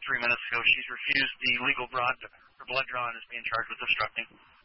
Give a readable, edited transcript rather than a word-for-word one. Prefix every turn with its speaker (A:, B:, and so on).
A: 3 minutes ago. She's refused the legal blood draw and is being charged with obstructing.